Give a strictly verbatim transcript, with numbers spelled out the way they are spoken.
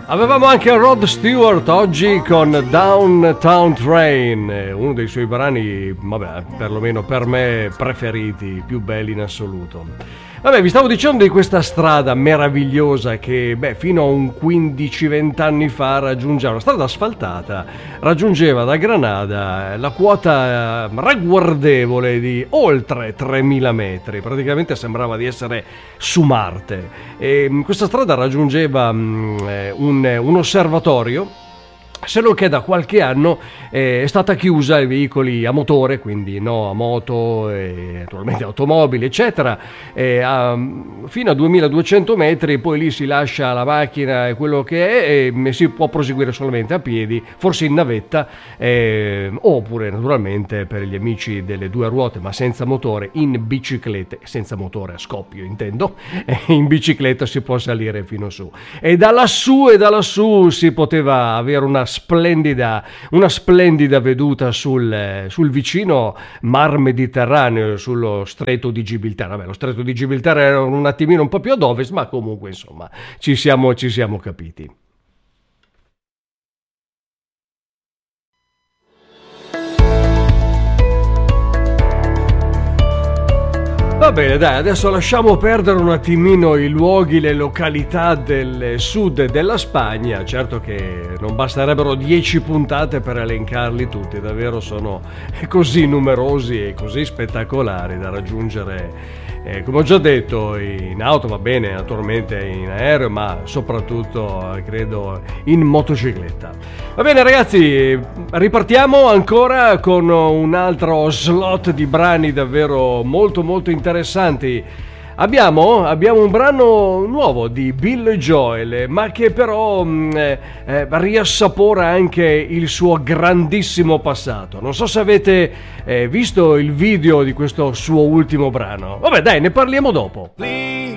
Avevamo anche Rod Stewart oggi con Downtown Train, uno dei suoi brani, vabbè, perlomeno per me preferiti, più belli in assoluto. Vabbè, vi stavo dicendo di questa strada meravigliosa che, beh, fino a un quindici venti anni fa raggiungeva, una strada asfaltata, raggiungeva da Granada la quota ragguardevole di oltre tremila metri, praticamente sembrava di essere su Marte. E questa strada raggiungeva um, un, un osservatorio, solo che da qualche anno eh, è stata chiusa ai veicoli a motore, quindi no a moto, e naturalmente automobili eccetera, e a, fino a duemiladuecento metri, poi lì si lascia la macchina e quello che è e si può proseguire solamente a piedi, forse in navetta, eh, oppure naturalmente per gli amici delle due ruote ma senza motore, in biciclette, senza motore a scoppio intendo, e in bicicletta si può salire fino su, e da lassù e da lassù si poteva avere una splendida, una splendida veduta sul, sul vicino Mar Mediterraneo, sullo Stretto di Gibilterra. Vabbè, lo Stretto di Gibilterra era un attimino un po' più ad ovest, ma comunque insomma ci siamo, ci siamo capiti. Va bene, dai, adesso lasciamo perdere un attimino i luoghi, le località del sud della Spagna. Certo che non basterebbero dieci puntate per elencarli tutti, davvero sono così numerosi e così spettacolari da raggiungere. Eh, come ho già detto, in auto va bene, naturalmente in aereo, ma soprattutto credo in motocicletta. Va bene ragazzi, ripartiamo ancora con un altro slot di brani davvero molto molto interessanti. Abbiamo, abbiamo un brano nuovo di Billy Joel, ma che però mh, eh, riassapora anche il suo grandissimo passato. Non so se avete eh, visto il video di questo suo ultimo brano. Vabbè dai, ne parliamo dopo. Please.